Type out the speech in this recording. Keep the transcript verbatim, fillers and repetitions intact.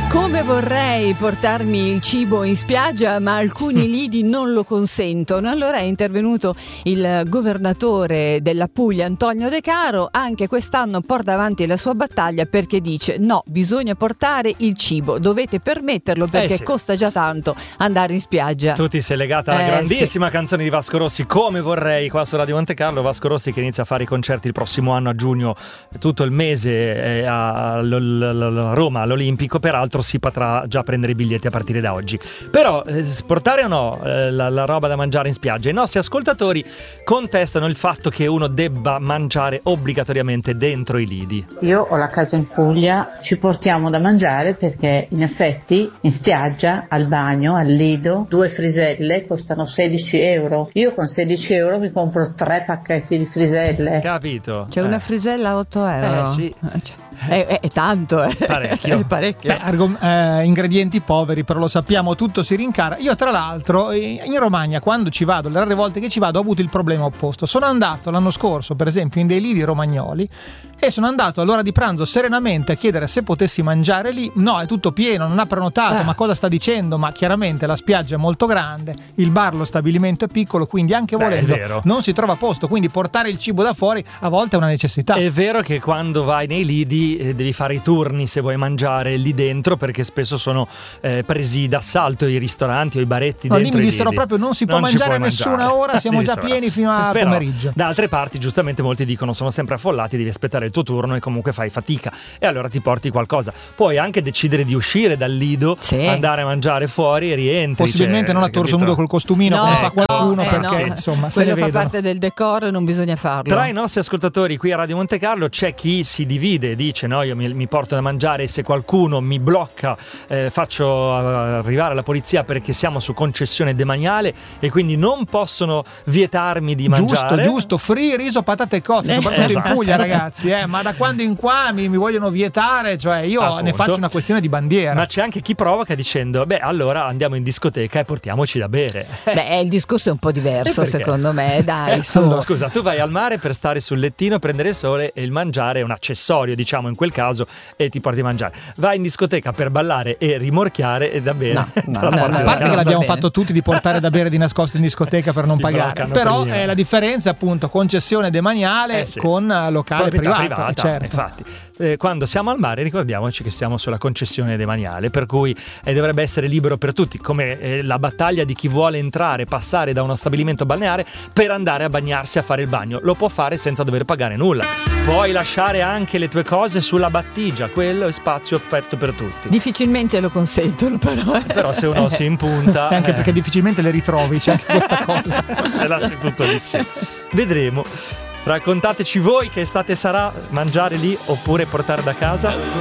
Come vorrei portarmi il cibo in spiaggia, ma alcuni lidi non lo consentono. Allora è intervenuto il governatore della Puglia, Antonio De Caro. Anche quest'anno porta avanti la sua battaglia perché dice: no, bisogna portare il cibo, dovete permetterlo perché eh sì. costa già tanto andare in spiaggia. Tu ti sei legata alla eh, grandissima sì. canzone di Vasco Rossi, Come vorrei, qua su Radio Monte Carlo. Vasco Rossi che inizia a fare i concerti il prossimo anno a giugno, tutto il mese a, a, a Roma all'Olimpico. Peraltro si potrà già prendere i biglietti a partire da oggi. Però eh, portare o no eh, la, la roba da mangiare in spiaggia? I nostri ascoltatori contestano il fatto che uno debba mangiare obbligatoriamente dentro i lidi. Io ho la casa in Puglia, ci portiamo da mangiare perché in effetti in spiaggia, al bagno, al lido, due friselle costano sedici euro. Io con sedici euro mi compro tre pacchetti di friselle. Capito? C'è eh. una frisella a otto euro. Eh sì. È, è, è tanto, eh. Parecchio. È parecchio. Beh, argom- eh, ingredienti poveri, però lo sappiamo, tutto si rincara. Io tra l'altro in Romagna, quando ci vado, le rare volte che ci vado, ho avuto il problema opposto. Sono andato l'anno scorso per esempio in dei lidi romagnoli e sono andato all'ora di pranzo serenamente a chiedere se potessi mangiare lì. No, è tutto pieno, non ha prenotato. eh. Ma cosa sta dicendo? Ma chiaramente la spiaggia è molto grande, il bar, lo stabilimento è piccolo, quindi anche Beh, volendo è vero. non si trova posto, quindi portare il cibo da fuori a volte è una necessità. È vero che quando vai nei lidi eh, devi fare i turni se vuoi mangiare lì dentro, perché spesso sono eh, presi d'assalto i ristoranti o i baretti No, dentro lì mi i dissero lidi. proprio non si può Non ci mangiare a puoi nessuna mangiare. ora, siamo già Addirittura. pieni fino a Però, pomeriggio. da altre parti giustamente molti dicono sono sempre affollati, devi aspettare il tuo turno e comunque fai fatica e allora ti porti qualcosa. Puoi anche decidere di uscire dal lido, Sì. andare a mangiare fuori e rientri. Possibilmente cioè, non a torso capito? nudo col costumino No, come eh, fa qualcuno, no, perché eh, no. insomma se ne Quello fa vedono. parte del decoro, non bisogna farlo. Tra i nostri ascoltatori qui a Radio Monte Carlo c'è chi si divide, dice no, io mi, mi porto da mangiare e se qualcuno mi blocca eh, faccio arrivare la polizia perché siamo su concessione demaniale e quindi non possono vietarmi di mangiare. Giusto, giusto, free riso, patate e cozze, soprattutto esatto. in Puglia ragazzi, eh, ma da quando in qua mi, mi vogliono vietare, cioè io Appunto. ne faccio una questione di bandiera. Ma c'è anche chi provoca dicendo beh allora andiamo in discoteca e portiamoci da bere. Beh, il discorso è un po' diverso, E perché? secondo me, dai, su. Allora, scusa, tu vai al mare per stare sul lettino, prendere il sole e il mangiare è un accessorio, diciamo in quel caso, e ti porti a mangiare. Vai in discoteca per ballare e rimorchiare e da bere. No, no, Te la no, porti no, A a parte casa. che l'abbiamo bene. fatto tutti di portare da bere di nascosto in discoteca per non Ti pagare, bloccano però prima. eh, la differenza è appunto concessione demaniale Eh sì. con eh, locale Proprietà privato, privata, eh, certo. infatti. Eh, quando siamo al mare ricordiamoci che siamo sulla concessione demaniale, per cui eh, dovrebbe essere libero per tutti, come eh, la battaglia di chi vuole entrare, passare da uno stabilimento balneare per andare a bagnarsi, a fare il bagno. Lo può fare senza dover pagare nulla. Puoi lasciare anche le tue cose sulla battigia, quello è spazio aperto per tutti. Difficilmente lo consentono, però. eh. Però se uno si impunta E anche eh, perché difficilmente le ritrovi, c'è anche questa cosa. se lasci tutto lì, sì. Vedremo. Raccontateci voi che estate sarà, mangiare lì oppure portare da casa.